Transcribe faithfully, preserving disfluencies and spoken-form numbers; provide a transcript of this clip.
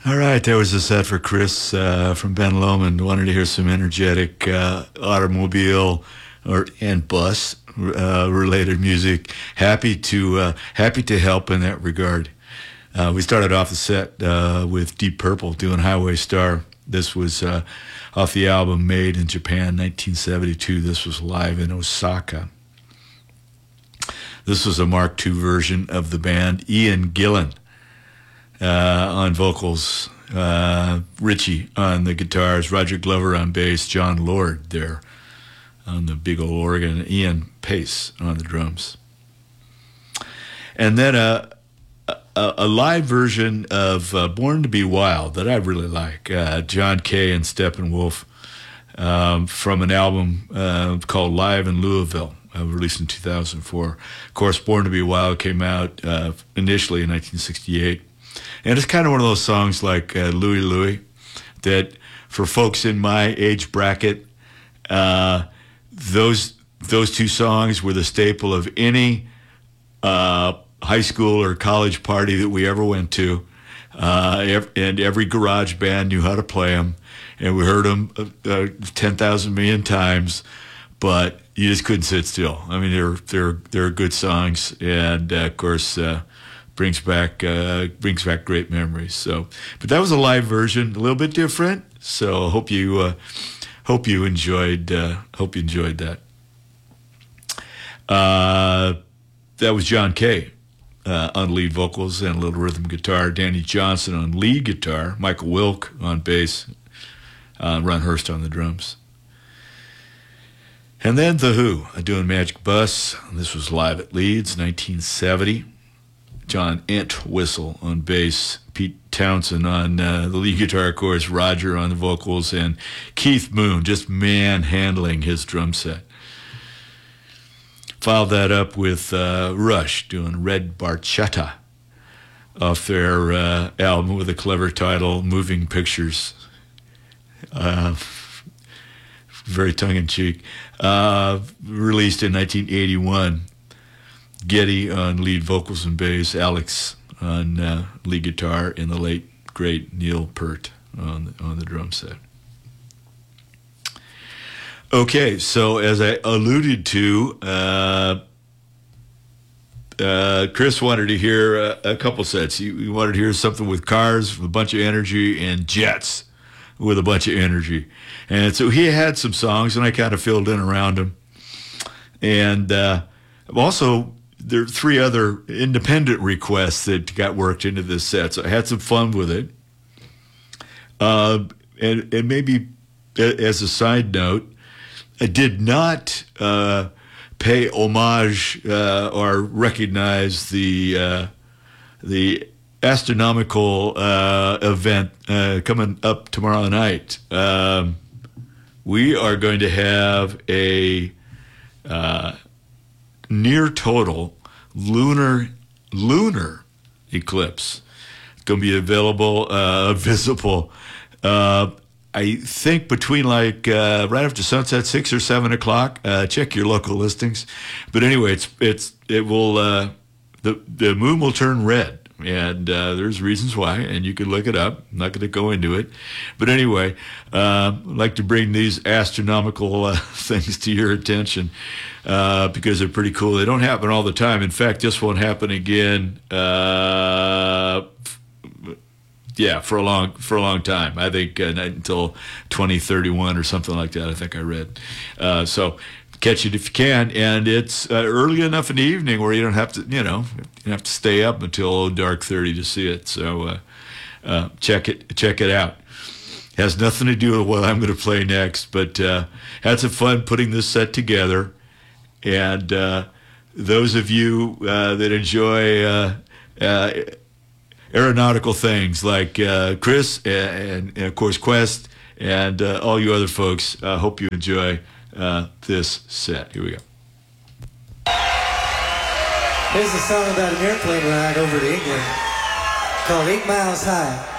All right, that was a set for Chris uh, from Ben Lomond. Wanted to hear some energetic uh, automobile or and bus uh, related music. Happy to uh, happy to help in that regard. Uh, we started off the set uh, with Deep Purple doing Highway Star. This was uh, off the album Made in Japan, nineteen seventy-two. This was live in Osaka. This was a Mark two version of the band. Ian Gillan Uh, on vocals, uh, Richie on the guitars, Roger Glover on bass, John Lord there on the big old organ, and Ian Pace on the drums. And then a, a, a live version of uh, Born to Be Wild that I really like, uh, John Kay and Steppenwolf, um, from an album uh, called Live in Louisville, uh, released in two thousand four. Of course, Born to Be Wild came out uh, initially in nineteen sixty-eight. And it's kind of one of those songs like uh, Louie Louie that for folks in my age bracket, uh, those those two songs were the staple of any uh, high school or college party that we ever went to. Uh, and every garage band knew how to play them. And we heard them uh, ten thousand million times, but you just couldn't sit still. I mean, they're, they're, they're good songs. And, uh, of course... Uh, brings back uh, brings back great memories. So, but that was a live version, a little bit different. So, hope you uh, hope you enjoyed uh, hope you enjoyed that. Uh, that was John Kay uh, on lead vocals and a little rhythm guitar. Danny Johnson on lead guitar. Michael Wilk on bass. Uh, Ron Hurst on the drums. And then The Who doing Magic Bus. This was live at Leeds, nineteen seventy. John Entwistle on bass, Pete Townsend on uh, the lead guitar, of course, Roger on the vocals, and Keith Moon just manhandling his drum set. Followed that up with uh, Rush doing Red Barchetta off their uh, album with a clever title, Moving Pictures. Uh, very tongue-in-cheek. Uh, released in nineteen eighty-one. Geddy on lead vocals and bass, Alex on uh, lead guitar, and the late great Neil Peart on the, on the drum set. Okay, so as I alluded to, uh, uh, Chris wanted to hear a, a couple sets. He, he wanted to hear something with cars with a bunch of energy and jets with a bunch of energy. And so he had some songs, and I kind of filled in around him. And uh, also... there are three other independent requests that got worked into this set, so I had some fun with it. Uh, and, and maybe as a side note, I did not uh, pay homage uh, or recognize the uh, the astronomical uh, event uh, coming up tomorrow night. Um, we are going to have a... Uh, near total lunar lunar eclipse. It's going to be available, uh, visible. Uh, I think between like uh, right after sunset, six or seven o'clock. Uh, check your local listings. But anyway, it's it's it will uh, the the moon will turn red. And uh, there's reasons why, and you can look it up. I'm not going to go into it. But anyway, uh, I'd like to bring these astronomical uh, things to your attention uh, because they're pretty cool. They don't happen all the time. In fact, this won't happen again, uh, yeah, for a long for a long time. I think uh, until twenty thirty-one or something like that, I think I read. Uh, so catch it if you can, and it's uh, early enough in the evening where you don't have to, you know, you don't have to stay up until dark thirty to see it. So uh, uh, check it, check it out. It has nothing to do with what I'm going to play next, but uh, had some fun putting this set together. And uh, those of you uh, that enjoy uh, uh, aeronautical things like uh, Chris and, and of course Quest and uh, all you other folks, I uh, hope you enjoy Uh, this set. Here we go. Here's a song about an airplane ride over to England called Eight Miles High.